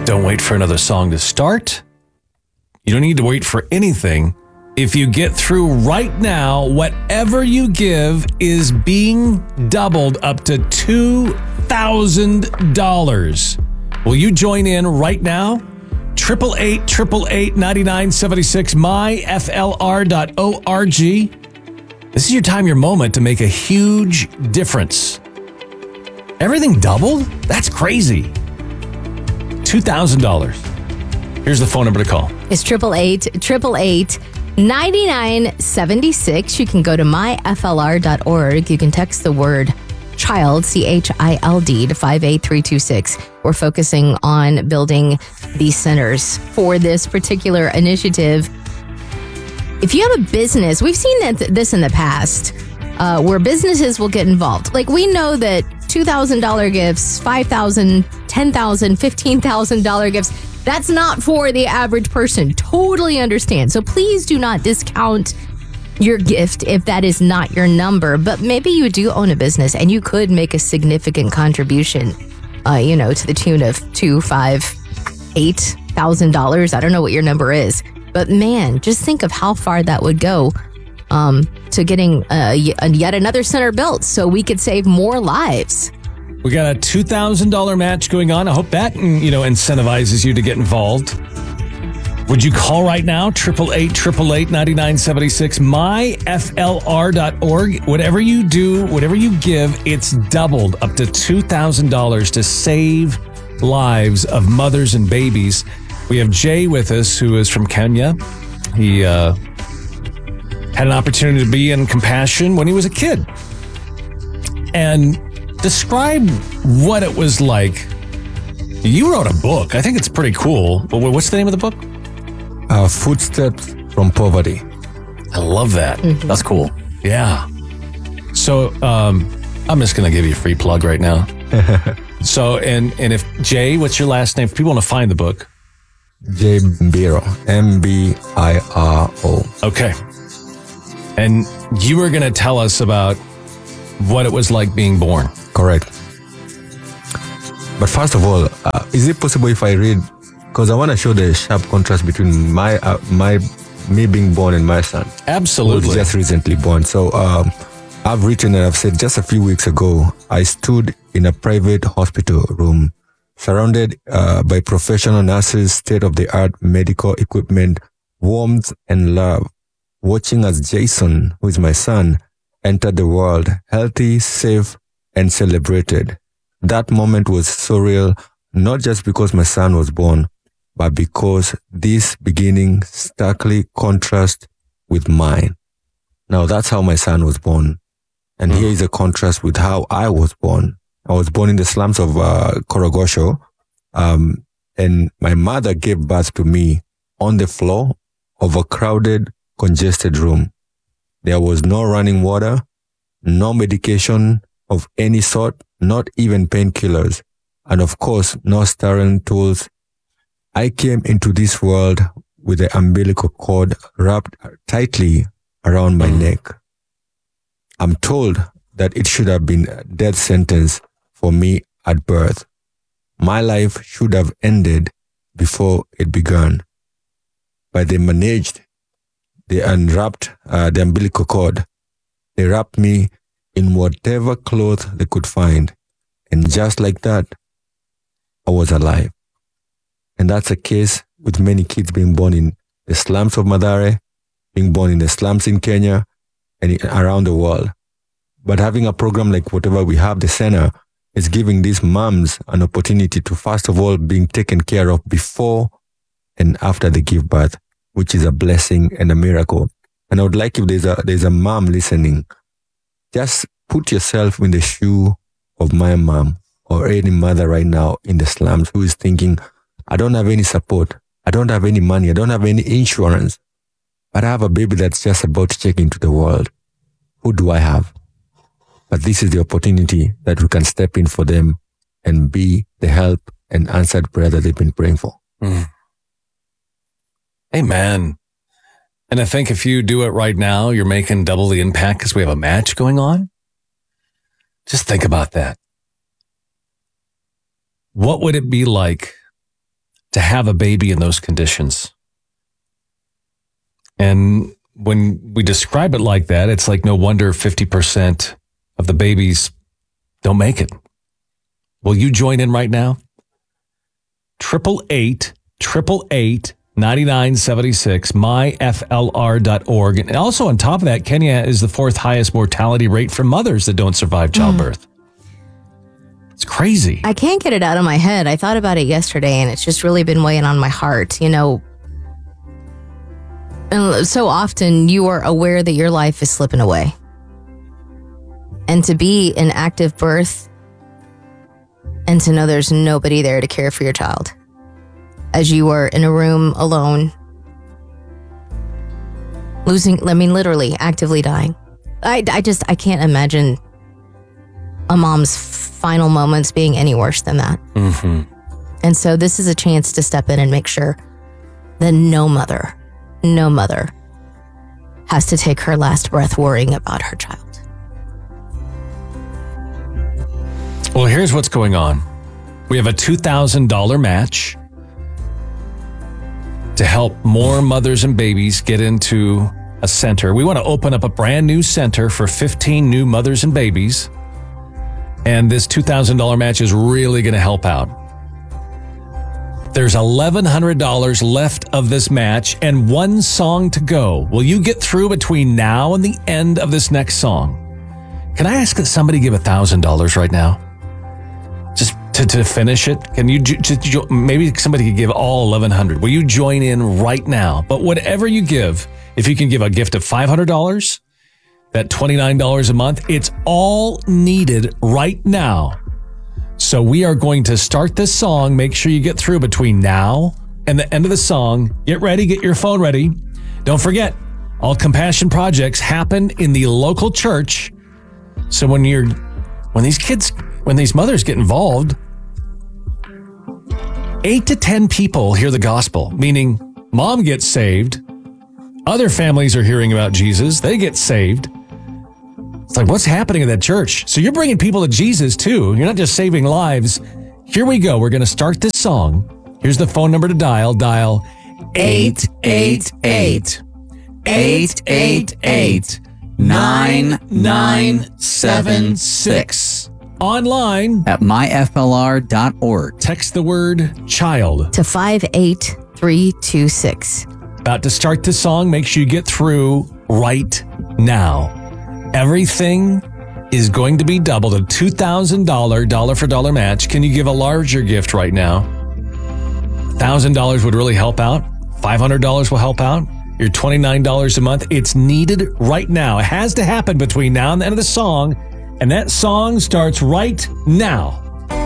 Don't wait for another song to start. You don't need to wait for anything. If you get through right now, whatever you give is being doubled up to $2,000. Will you join in right now? 888-888-9976, myflr.org. This is your time, your moment to make a huge difference. Everything doubled? That's crazy. $2,000. Here's the phone number to call. It's 888-888-9976. You can go to myflr.org. You can text the word child, CHILD, to 58326. We're focusing on building these centers for this particular initiative. If you have a business, we've seen this in the past, where businesses will get involved. Like, we know that $2,000 gifts, $5,000, $10,000, $15,000 gifts, that's not for the average person. Totally understand. So please do not discount your gift if that is not your number. But maybe you do own a business and you could make a significant contribution, to the tune of $2,000, $5,000, $8,000. I don't know what your number is. But man, just think of how far that would go to getting yet another center built so we could save more lives. We got a $2,000 match going on. I hope that, incentivizes you to get involved. Would you call right now? 888-888-9976, myflr.org. Whatever you do, whatever you give, it's doubled up to $2,000 to save lives of mothers and babies. We have Jay with us, who is from Kenya. He had an opportunity to be in Compassion when he was a kid. And describe what it was like. You wrote a book. I think it's pretty cool. What's the name of the book? Footsteps from Poverty. I love that. Mm-hmm. That's cool. Yeah. So I'm just going to give you a free plug right now. So, and if Jay, what's your last name? If people want to find the book. Jay Mbiro. Mbiro. Okay. And you were going to tell us about what it was like being born. Correct. But first of all, is it possible if I read? Because I want to show the sharp contrast between me being born and my son. Absolutely. Who's just recently born. So I've written and I've said just a few weeks ago, I stood in a private hospital room surrounded by professional nurses, state-of-the-art medical equipment, warmth and love, watching as Jason, who is my son, entered the world healthy, safe, and celebrated. That moment was surreal, not just because my son was born, but because this beginning starkly contrasts with mine. Now that's how my son was born. And here is a contrast with how I was born. I was born in the slums of Korogosho, and my mother gave birth to me on the floor of a crowded, congested room. There was no running water, no medication of any sort, not even painkillers, and of course, no sterile tools. I came into this world with the umbilical cord wrapped tightly around my neck. I'm told that it should have been a death sentence for me at birth. My life should have ended before it began. But they unwrapped the umbilical cord. They wrapped me in whatever cloth they could find. And just like that, I was alive. And that's a case with many kids being born in the slums of Mathare, being born in the slums in Kenya, and around the world. But having a program like whatever we have, the center, is giving these moms an opportunity to, first of all, being taken care of before and after they give birth, which is a blessing and a miracle. And I would like if there's a mom listening, just put yourself in the shoe of my mom or any mother right now in the slums who is thinking, I don't have any support. I don't have any money. I don't have any insurance. But I have a baby that's just about to check into the world. Who do I have? But this is the opportunity that we can step in for them and be the help and answered prayer that they've been praying for. Amen. And I think if you do it right now, you're making double the impact because we have a match going on. Just think about that. What would it be like to have a baby in those conditions. And when we describe it like that, it's like no wonder 50% of the babies don't make it. Will you join in right now? 888-888-9976, myflr.org. And also on top of that, Kenya is the fourth highest mortality rate for mothers that don't survive childbirth. It's crazy. I can't get it out of my head. I thought about it yesterday, and it's just really been weighing on my heart. And so often you are aware that your life is slipping away. And to be in active birth and to know there's nobody there to care for your child as you are in a room alone, literally actively dying. I can't imagine a mom's final moments being any worse than that. Mm-hmm. And so this is a chance to step in and make sure that no mother has to take her last breath worrying about her child. Well, here's what's going on. We have a $2,000 match to help more mothers and babies get into a center. We want to open up a brand new center for 15 new mothers and babies. And this $2,000 match is really going to help out. There's $1,100 left of this match and one song to go. Will you get through between now and the end of this next song? Can I ask that somebody give $1,000 right now? Just to finish it? Can you maybe somebody could give all $1,100? Will you join in right now? But whatever you give, if you can give a gift of $500, that $29 a month, it's all needed right now. So we are going to start this song. Make sure you get through between now and the end of the song. Get ready. Get your phone ready. Don't forget, all compassion projects happen in the local church. So when these mothers get involved, 8 to 10 people hear the gospel, meaning mom gets saved. Other families are hearing about Jesus. They get saved. It's like, what's happening in that church? So you're bringing people to Jesus too. You're not just saving lives. Here we go. We're going to start this song. Here's the phone number to dial. Dial 888-888-9976. Online at myflr.org. Text the word child to 58326. About to start this song. Make sure you get through right now. Everything is going to be doubled. A $2,000 dollar for dollar match. Can you give a larger gift right now? $1,000 would really help out. $500 will help out. Your $29 a month. It's needed right now. It has to happen between now and the end of the song. And that song starts right now.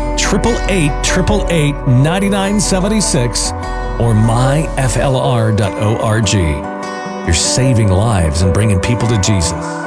888-888-9976 or myflr.org. You're saving lives and bringing people to Jesus.